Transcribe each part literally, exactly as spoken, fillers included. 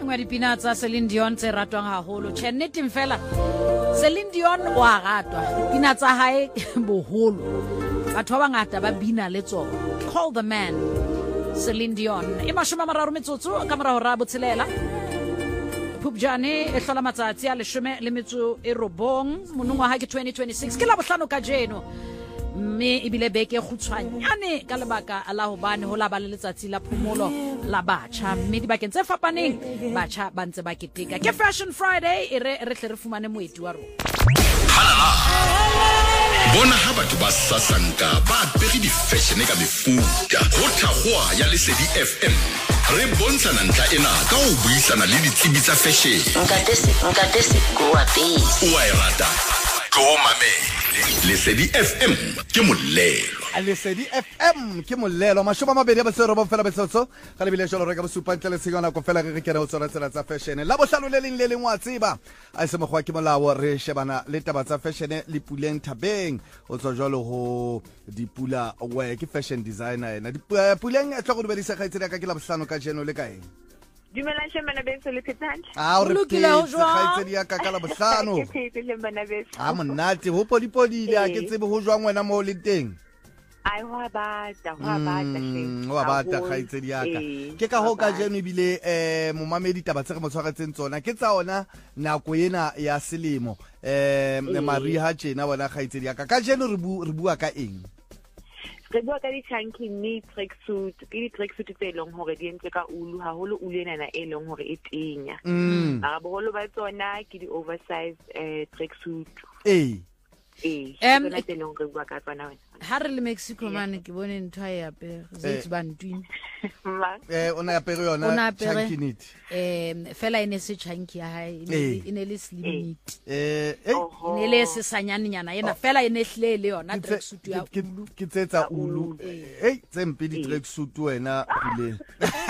ngwa dipina tsa Celine Dion tse ratwang haholo. Tjhe nnete mfela Celine Dion wa ratwa. Pina tsa hae boholo. Batho ba bangata ba bina le tsona. Call the Man. Celine Dion. E mashome a mararo metsotso ka mora hora botshelela. Phupjane e hlola matsatsi a leshome le metso e robong. Monongwa ha ke twenty twenty-six. Ke la bohlano ka jeno. Me ebile beke khutshwanyane ka lebaka la hobane ho la ba le letsatsi la phomolo la batjha mme dibakeng tse fapaneng batjha ba ntse ba keteka ke Fashion Friday e re re hle re fumane moeti wa rona. Bona ha batho ba sasanka ba pegi di fashion ka mefuta go thagwa ya Lesedi F M re bontshana ntla ena ka o buisana le ditsebi tsa fashion nkate se nkate se go apesa o a e rata go mamele Lesedi F M ke molelo Lesedi F M ke molelo mashoma mabedi ba tsero ba fela betsetso ga le bile jalo re ka bo supa ntle le tshingwana go fela re kere o tsora tsela tsa fashion la bohlano le leng le leng wa tseba a se mogwa ke molao re shebana le taba tsa fashion le Puleng Thabeng o tswa jalo ho Dipula we ke fashion designer ena Puleng a tlo go di sa gaitsedi ka ke la bohlano ka jeno le kae Dumelang shemana beso le Phethantle. Ah re Lokile ho jwang? gaitsedi ya ka ka la bohlano Ke phetse le bana beso. a monate ho podi podi le a ke tsebe ho jwang wena mo le teng Ai wa bata, wa bata Mm, wa bata gaitsedi ya ka ke ka ho ka jeno bile eh momamedi taba tse re mo tshwaretseng tsona ke tsa ona nako ena ya selemo eh Maria tjena bona gaitsedi ya ka ka jeno re bu re bua ka eng Re bua ka di chunky knee tracksuit, ke di tracksuit tse leng hore di entswe ka ulu haholo ulu ena na e leng hore e tenya. Mm. A boholo ba tsona ke di oversized eh tracksuit. eh Eh, Em, tsona tse leng re bua ka tsona wena. Ha re le Mexico man ke bone ntho ya pe zitsi bantwini. Ma. eh ona ya pere O na yona apere. chunky knit Em fela ene se chunky ya hae Eh. ene le slim knit. eh eh Oho. Ne le se sanyane nyana ena fela ene hlele le yona tracksuit ya ke ulu. ke tsetsa ulu eh tsempe di track suit wena Puleng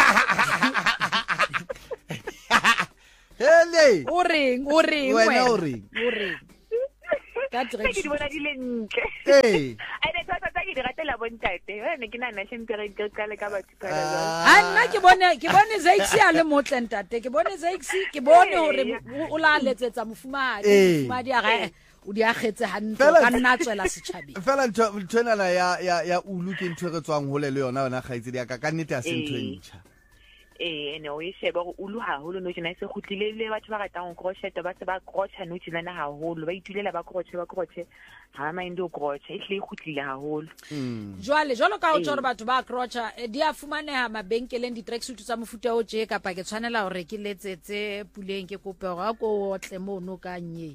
hele O reng o reng wena o reng O reng ka Ke di tracksuit. bona di le ntle. eh Ai ne tsatsa tsa ke di ratela bontate. Wena ke nana shempere ke ka le ka batho ka Ah. jwalo. Ha nna ke bone ke bone Zaxi a le motle ntate ke bone Zaxi ke bone hore mo- o la letsetsa mofumadi Eh. mofumadi a ga o di agetse hantle Fela- ka nna tswela setšhabeng. fela ntho ntho ena ya ya ya ulu ke ntho re tswang hole le yona yona gaitsedi ya ka ka nnete ya sentho e Eh. ntjha Eh ene o e sheba go ulu haholo no jena se khutlile le batho ba ratang go crochet ba se ba crochet no jena haholo ba itulela ba crochet ba crochet ha ma inde o crochet e hle e khutlile haholo. mm Jwale jwalo ka o Eh. tsore batho ba crotcha eh, di a fumaneha mabenkeleng di tracksuit tsa mofuta o tje kapa ke tshwanela hore ke letsetse Puleng ke kope hore a ko otle mono ka nye.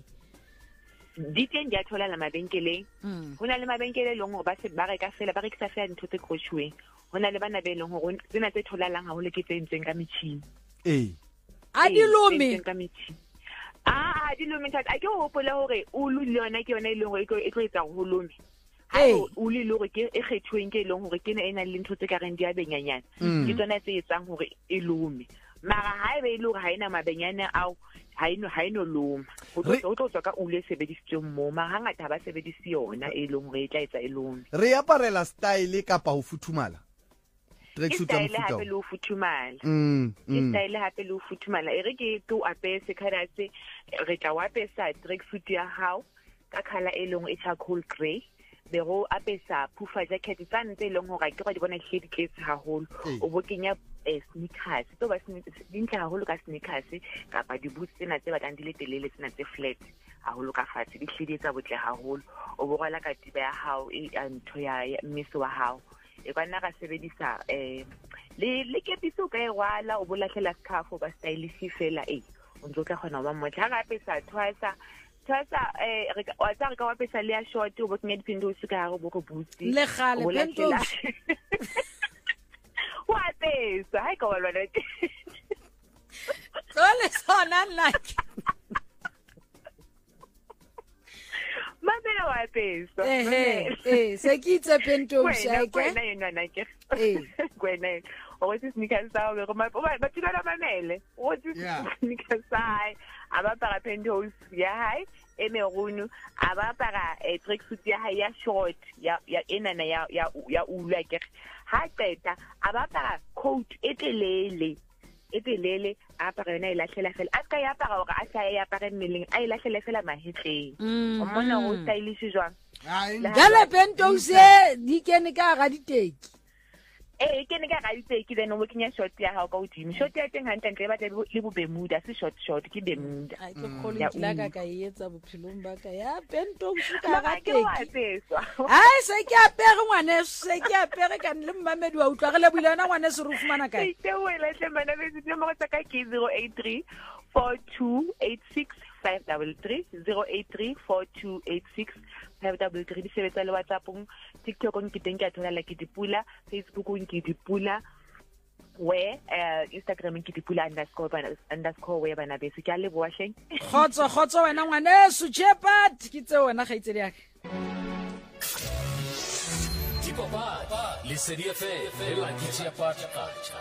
Di teng di a thola la mabenkeleng. Mm. Hona le mabenkele leng hore ba se ba reka fela ba rekisa fela ntho tse crochetweng. Hona le bana be leng hore tsena tse tholalang haholo ke tse entsweng ka metjhini. eh A di Eh, tse lome. entsweng ka metjhini. Ah, di lome thata. A ke o hopola hore ulu le yona ke yona e leng hore e tlo- e tlo etsa ho lome. Ha Eh. o ulu le hore ke e kgethuweng ke e leng hore ke ena e nang le ntho tse ka reng di a benyanyana. Mm. Ke tsona tse etsang hore e lome. Mara ha ebe e le hore ha ena mabenyane ao ha eno ha eno loma. Ho tlo Re- ho tlo tswa ka ulu e sebedisitsweng moo. Mara hangata ha ba sebedise yona e leng hore e tla etsa e lome. re aparela style kapa ho futhumala Ke track suit ya style mofuta hape o. le ho futhumala. mm Ke mm. style hape le ho futhumala. E re ke to apese kharatse re tla wa apesa tracksuit ya hao ka color e leng e charcoal grey. Be go apesa puffer jacket tsa ntse e leng hore ke go di bona hle di tletse haholo. Ee. O bo kenya eh, sneakers. To ba dintle haholo ka sneakers kapa di boots tsena tse batlang di le telele tsena tse flat haholo ka fatshe di hle di etsa botle haholo. O bo rwala ka tiba ya hao e a ntho ya ya mmese wa hao. E ka nna ka sebedisa eh le le kepiso ka e rwala o bolahlela scarf ba stylish fela eh o ntse o tla kgona ho ba motle ha gape sa tshwasa tshwasa eh re ka wa tsa re ka wa pesa le ya short o bo kenya dipinto se ka go bo go booty Le gale, o bolahlela- pentos. wa pesa ha ka wa lwana Jwale sona nna ke- mamela wa pesa eh eh eh se ke itse pentos Kwena, ya kwena ke. yena na ke Eh. kwena o se sneakers sa go ma ba ba tshela mamele o se Yeah. sneakers sa aba para pentos ya hai e merunu aba para e tracksuit ya hai ya short ya ya enana ya ya ya ula ke ha qeta aba para coat e telele e telele a apara yona e lahlela fela a ska e apara gore a sa e apare mmeleng a e lahlele fela mahetleng o mona go stylish jwang jale bento se di kene ka ga diteki eh ke ne ka ga diteki then o kenya short ya ha ka udimo short ya teng hantle ntle ba tle le bo Bermuda se short short ke Bermuda a ke khole la ka ka etsa bophelong ba ka ya bento se ka ga teki ai se ke apere ngwane se ke apere ka le mmamedi wa utlwa re le builana ngwane se ru fumana ka e te wela hle mana be ditse mo tsa ka ke zero eight three four two eight six five three three zero eight three four two eight six five three three di sebetsa le WhatsApp TikTok ke teng ke a thola la ke dipula Facebook ke dipula we uh, Instagram ke dipula underscore bana underscore we bana be se ke a le boahleng khotso khotso wena ngwane su chepat ke tse wena ga itsedi yake Papa, Lesedi F M, la kitchen party culture.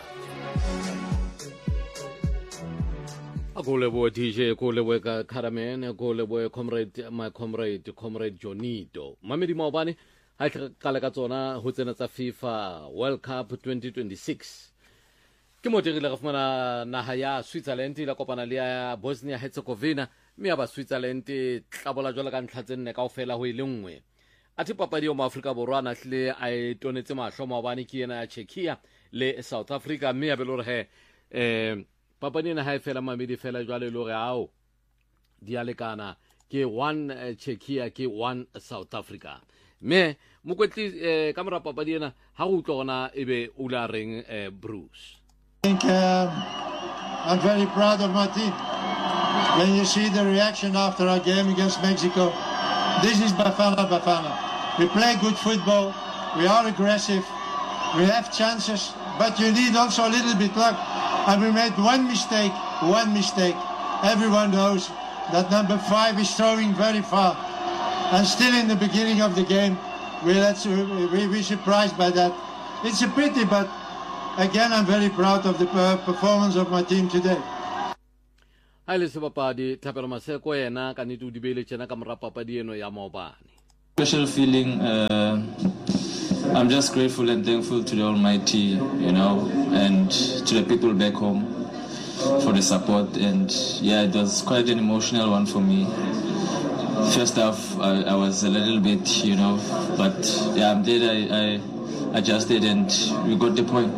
Akole bo D J ko le ka Karamen ko le bo comrade my comrade comrade Jonito. Mamedi maobane ha kala ka tsona ho tsena tsa FIFA World Cup twenty twenty-six. Ke mo dirile go fumana naha ya Switzerland la kopana le ya Bosnia Herzegovina mme ya ba Switzerland tlabola jwala ka ntlha tsenne kaofela ho ile nngwe. Ati papadi o Afrika Borwa na hle a tonetse mahlo maobane ke yena ya Czechia le South Africa mme ya belore he eh papadi na ha fela mamedi fela jwale le re ao dialekana ke one uh, Czechia ke one South Africa me mokwetli eh kamera papadi ena ha go utlona ebe o la reng eh Bruce. I think um, I'm very proud of my team. When you see the reaction after our game against Mexico, this is Bafana Bafana. We play good football, we are aggressive, we have chances, but you need also a little bit luck. And we made one mistake, one mistake. Everyone knows that number five is throwing very far. And still in the beginning of the game, we let's, we, we're surprised by that. It's a pity, but again, I'm very proud of the performance of my team today. Hai le sebapadi Thapelo Maseko yena ka nitu di bele tsena ka mora papadi eno ya maobane. Special feeling, uh, I'm just grateful and thankful to the Almighty, you know, and to the people back home for the support. And yeah, it was quite an emotional one for me. First off, I, I was a little bit, you know, but yeah, I'm glad I, I adjusted and we got the point.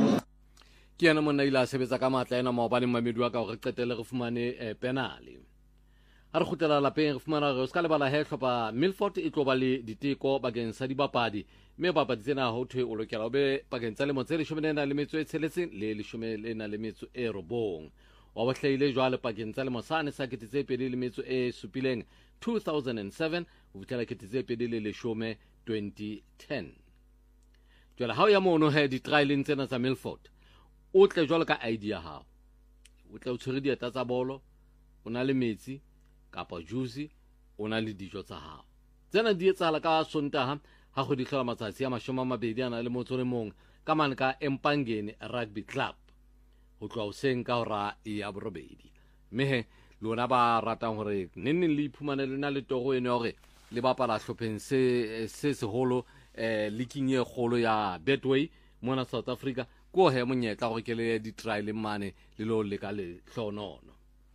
Ke yana monna ila sebetsa ka matla ena maobane mamedi wa ka go qetele go fumane penale. Ha re khutela lapeng re fumana re ska le bala he tlhopa Milford e tlo ba le diteko bakeng sa dibapadi mme babadi tsena ho thwe o lokela o be bakeng tsa le motse le shome na le metso e tsheletseng le le shome le na le metso e robong wa ba hlaile jwale bakeng tsa le mosane sa ketetse pedi le metso e supileng two thousand seven ho fitela ketetse pedi le le shome twenty ten. Jwale ha o ya mono he di trialing tsena tsa Milford o tle jwale ka idea ha o tle o tshwere dieta tsa bolo o na le metsi kapa juice o na le dijo tsa hao tsena di etsala ka Sontaga ha go di hlola matsatsi a mashoma mabedi ana le motso le mong ka man ka Empangeni Rugby Club ho tloa o seng ka hora ya borobedi mehe lona ba ratang hore neneng le iphumane le na le togo ene hore le bapala hlopheng se se seholo eh leaking e kgolo ya Betway mona South Africa ko he monyetla go ke le di trial mane le lo le ka le hlonono.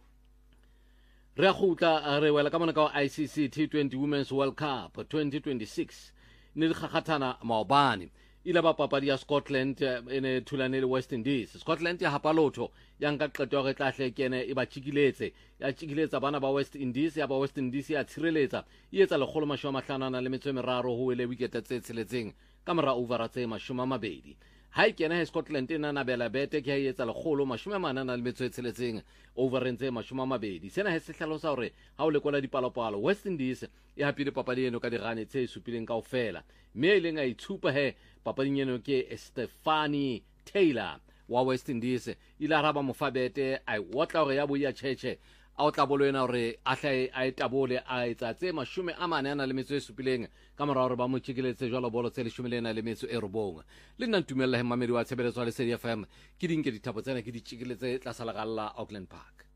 Re a gutla re wela ka mona ka I C C T twenty Women's World Cup twenty twenty-six ne di gagathana maobane ile ba papadi ya Scotland ene thulane le West Indies. Scotland ya hapalotho ya nka qeto re tlahle kene e ba tshikiletse ya tshikiletse bana ba West Indies ya ba West Indies ya tshireletsa e etsa le kgolo mashoma mahlano le metso meraro ho ile wicket tse tseletseng ka mora over tse mashoma mabedi. Hai kena he Scotland ena na bela bete ke e etsa le kgolo mashoma manana le metso tseletseng over rentse mashoma mabedi. Sena he se hlalosa hore ha o le kola dipalopalo West Indies e hapile papadi eno ka dirane tse supileng kaofela mme ile nga itshupa he papadi eno ke Stephanie Taylor wa West Indies ile araba mofabete ai wotla hore ya boya cheche a o tla bolwena hore a hlae a etabole a etsa tse mashome a mane ana le metso e supileng ka mora hore ba mo tshikiletse jwalo bolo tse leshome le na le metso e robong le nna ntumella he mamedi wa tshebeletso le Lesedi F M ke dinke dithapo tsena ke di tshikiletse tla sala galla Auckland Park.